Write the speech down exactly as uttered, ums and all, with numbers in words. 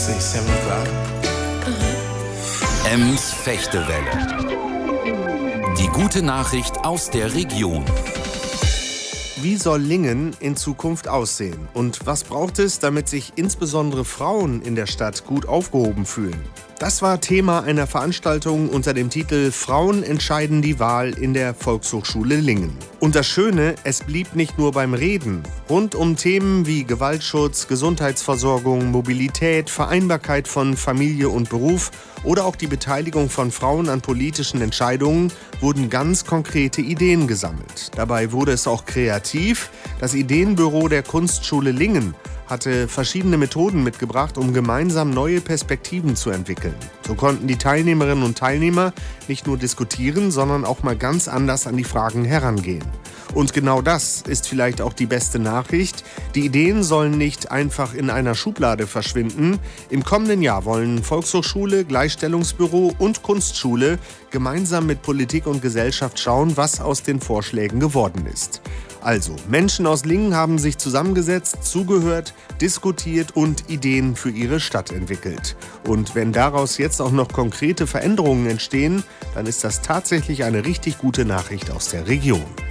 Ems Fechtewelle. Die gute Nachricht aus der Region. Wie soll Lingen in Zukunft aussehen? Und was braucht es, damit sich insbesondere Frauen in der Stadt gut aufgehoben fühlen? Das war Thema einer Veranstaltung unter dem Titel Frauen entscheiden die Wahl in der Volkshochschule Lingen. Und das Schöne, es blieb nicht nur beim Reden. Rund um Themen wie Gewaltschutz, Gesundheitsversorgung, Mobilität, Vereinbarkeit von Familie und Beruf oder auch die Beteiligung von Frauen an politischen Entscheidungen wurden ganz konkrete Ideen gesammelt. Dabei wurde es auch kreativ. Das Ideenbüro der Kunstschule Lingen hatte verschiedene Methoden mitgebracht, um gemeinsam neue Perspektiven zu entwickeln. So konnten die Teilnehmerinnen und Teilnehmer nicht nur diskutieren, sondern auch mal ganz anders an die Fragen herangehen. Und genau das ist vielleicht auch die beste Nachricht. Die Ideen sollen nicht einfach in einer Schublade verschwinden. Im kommenden Jahr wollen Volkshochschule, Gleichstellungsbüro und Kunstschule gemeinsam mit Politik und Gesellschaft schauen, was aus den Vorschlägen geworden ist. Also, Menschen aus Lingen haben sich zusammengesetzt, zugehört, diskutiert und Ideen für ihre Stadt entwickelt. Und wenn daraus jetzt auch noch konkrete Veränderungen entstehen, dann ist das tatsächlich eine richtig gute Nachricht aus der Region.